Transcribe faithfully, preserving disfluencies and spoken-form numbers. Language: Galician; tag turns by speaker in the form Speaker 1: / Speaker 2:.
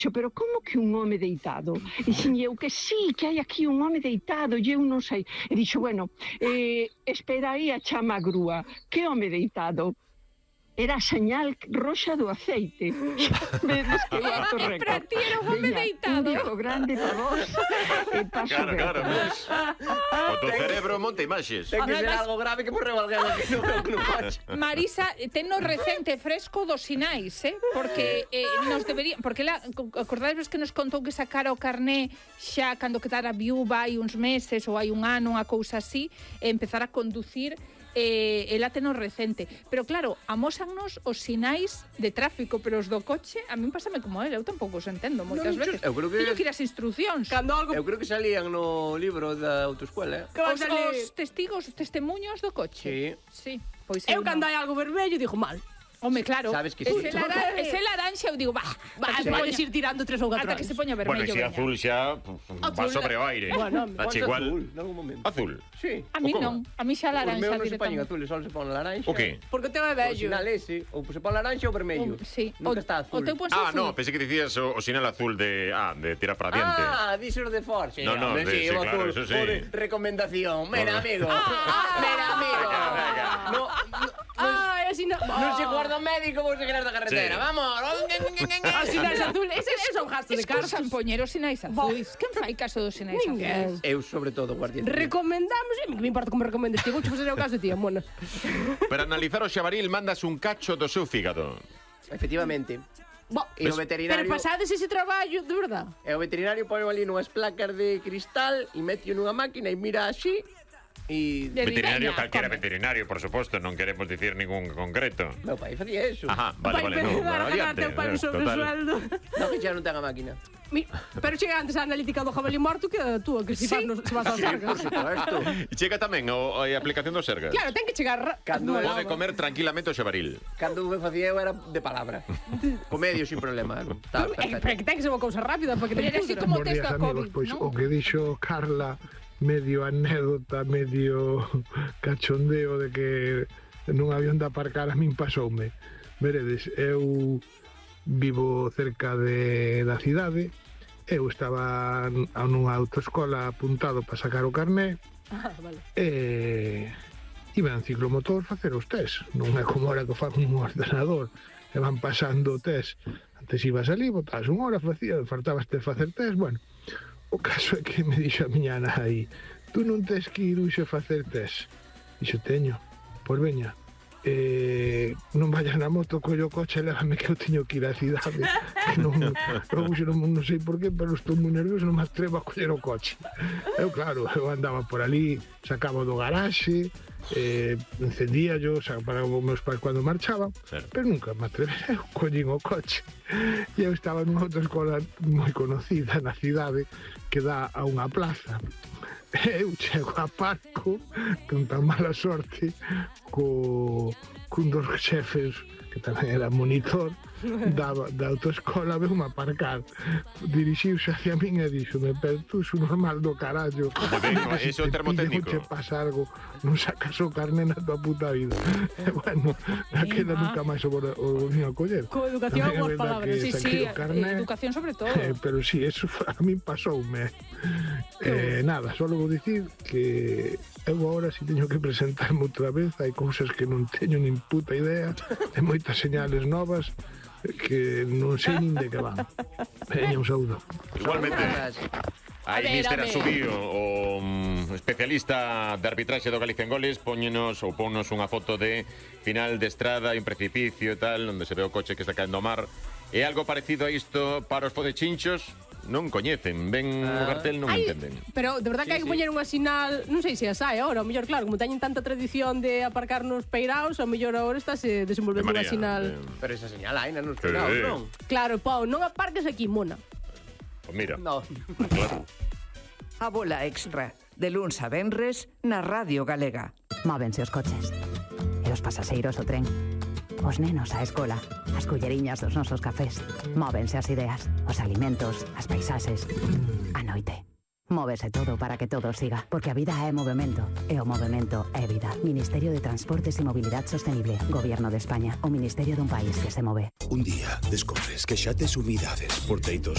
Speaker 1: Dixo, pero como que un home deitado? E dixen eu que sí, que hai aquí un home deitado, e eu non sei. E dixo, bueno, eh, espera aí a chama a grúa. Que home deitado? Era a señal roxa do aceite. Vedes que guato récord.
Speaker 2: Para ti era un home deitado.
Speaker 1: Un disco grande para vos. E paso
Speaker 3: Claro, claro, pues. O teu cerebro monta imaxes.
Speaker 4: Ten que ser algo grave que morreu alguén aquí no coche.
Speaker 2: Marisa, ten no recente fresco dos sinais, eh? Porque eh, nos debería, porque la, acordades que nos contou que sacara o carné xa cando quedara viúva hai uns meses ou hai un ano, unha cousa así, e empezar a conducir. Eh, ela ten o recente, pero claro, amósannos os sinais de tráfico, pero os do coche, a min pásame como ele, eu tampouco os entendo moitas
Speaker 4: no,
Speaker 2: veces.
Speaker 4: Eu creo que
Speaker 2: teño que ir as instruccións.
Speaker 4: Cando algo... Eu creo que salían no libro da autoescuela, eh?
Speaker 2: Os, os testigos, os testemunhos do coche.
Speaker 4: Sí.
Speaker 2: Sí. Pois
Speaker 5: eu cando hai algo vermello digo mal.
Speaker 2: Home, claro,
Speaker 4: sabes que
Speaker 2: ese, laran, ese laranxa eu digo, bah,
Speaker 5: vas podes ir tirando tres ou catro
Speaker 2: ata que se poña vermello.
Speaker 3: Bueno, si azul xa va sobre o aire.
Speaker 4: Bueno,
Speaker 3: igual.
Speaker 4: Azul, en algún momento.
Speaker 3: Azul?
Speaker 4: Sí.
Speaker 2: A mí non, a mí xa laranxa.
Speaker 4: Os meus non se poñen azules, só se pon laranxa.
Speaker 3: O que?
Speaker 5: Porque o teu é vello.
Speaker 4: O sinal ese, ou se pon laranxa ou vermello.
Speaker 2: Sí.
Speaker 4: Nunca está azul.
Speaker 3: Ah, no, pensé que dicías o, o sinal azul de, ah, de tirar para diante.
Speaker 4: Ah, disos de Force.
Speaker 3: No, no, sí, sí, claro, eso sí.
Speaker 4: Recomendación. Mira, amigo. Mira, amigo. No,
Speaker 5: ah, así no.
Speaker 4: Non se guarda médico, vou seguir da carretera. Vamos.
Speaker 5: Os sinais azules, ese é un gasto de cartas.
Speaker 2: Escusan poñer os sinais azules. Quen fai caso dos sinais azules?
Speaker 4: Eu, sobre todo, guardia.
Speaker 5: Recomendamos, e me importa como recomendes ti, vou facer o caso de ti, mona.
Speaker 3: Para analizar o xabaril mandas un cacho do seu fígado.
Speaker 4: Efectivamente.
Speaker 5: Bo,
Speaker 4: e o veterinario...
Speaker 5: Pero pasades ese traballo, de verdad?
Speaker 4: E o veterinario pone ali nunhas placas de cristal e mete nunha máquina e mira así. E...
Speaker 3: Veterinario, calquera veterinario, por suposto, non queremos dicir ningún concreto.
Speaker 4: Meu pai facía eso.
Speaker 3: Ajá, vale, vale, no, adiante.
Speaker 5: Teu pai un sobresueldo.
Speaker 4: Non, que xa non ten a máquina.
Speaker 5: Pero chega antes a analítica do jabalí morto que a túa, que se vas, no, se vas ao Sergas.
Speaker 3: E chega tamén o, a aplicación dos Sergas.
Speaker 5: Claro, ten que chegar...
Speaker 3: Cando pode comer tranquilamente o xabaril.
Speaker 4: Cando me facía eu era de palabra. Comedio sin problema.
Speaker 5: Pero que ten que ser unha cousa rápida, porque ten que
Speaker 2: ser como test da COVID,
Speaker 6: pois o que dixo Carla, medio anécdota, medio cachondeo de que nun avión de aparcar a min pasoume. Veredes, eu vivo cerca de, da cidade, eu estaba nunha autoescola apuntado para sacar o carné,
Speaker 5: ah, vale.
Speaker 6: e iba en ciclomotor facer os test, non é como ahora que fan un ordenador, e van pasando o test. Antes ibas ali, botabas unha hora, facía, faltabas de facer test, bueno. O caso é que me dixo a miña nai, tú non tes que ir hoxe a facer test. Dixo, teño, pois veña, eh, non vayas na moto, collo o coche, lévame que eu teño que ir á cidade. non, non, non, non sei por qué, pero estou moi nervioso, non me atrevo a coller o coche. Eu, claro, eu andaba por ali, sacaba do garaxe, eh, encendía yo, o sea, para os meus pais cando marchaban, certo. Pero nunca me atreví, eu collín o coche. E eu estaba nunha outra escola moi conocida na cidade que dá a unha plaza. Eu chego a Parco con tan mala sorte co, cun dos xefes que tamén era monitor da, da autoescola, veume aparcar, dirixiuse hacia min e díxome, pero tú su normal do carallo,
Speaker 3: ben, ese é o termo técnico,
Speaker 6: te pasa algo, non sacas o carné na tua puta vida. E bueno, naquela nunca máis o volví a coller.
Speaker 5: Co educación boas palabras.
Speaker 2: Sí, sí, educación sobre todo.
Speaker 6: Eh, pero sí, eso a min pasoume. Eh, nada, só vou dicir que eu agora si teño que presentarme outra vez, hai cousas que non teño nin puta idea, hai moitas señales novas que non sei nin de que van. Veña, un saúdo.
Speaker 3: Igualmente. Aí mister Asubío, o um, especialista de arbitraxe do Galicia en Goles, póñenos ou pónnos unha foto de final de estrada e un precipicio e tal, onde se ve o coche que está caendo ao mar. É algo parecido a isto para os fodechinchos? Non coñecen, ven ah. o cartel, non Ay, entenden.
Speaker 5: Pero de verdad que sí, hai que sí. poñer unha sinal, non sei se as hai agora, o mellor, claro, como teñen tanta tradición de aparcar nos peiraos, o mellor agora está se desenvolvendo unha sinal.
Speaker 4: Eh... Pero esa señal hai nos peiraos, eh. non?
Speaker 5: Claro, Pau, non aparques aquí, mona.
Speaker 3: Pues mira.
Speaker 4: No.
Speaker 3: Claro.
Speaker 7: A bola extra, de luns a venres, na Radio Galega.
Speaker 8: Móvense os coches, e os pasaseiros o tren, os nenos á escola, as culleriñas dos nosos cafés. Móvense as ideas, os alimentos, as paisaxes, a noite. Móvese todo para que todo siga, porque a vida é movimento, e o movimento é vida. Ministerio de Transportes e Mobilidade Sostenible, Gobierno de España, o Ministerio dun país que se move.
Speaker 9: Un día descobres que xa tes humidades por teitos